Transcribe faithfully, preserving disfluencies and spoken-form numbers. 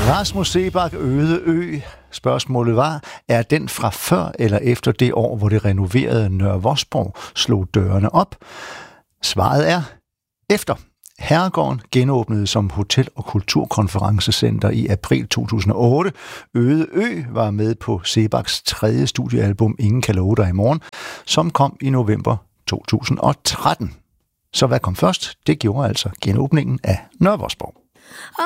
Rasmus Seebach, Øde Ø. Spørgsmålet var, er den fra før eller efter det år, hvor det renoverede Nørre Vosborg slog dørene op? Svaret er efter. Herregården genåbnede som hotel- og kulturkonferencecenter i april to tusind og otte. Øde Ø var med på Seebachs tredje studiealbum Ingen kan love dig i morgen, som kom i november to tusind og tretten. Så hvad kom først? Det gjorde altså genåbningen af Nørre Vosborg.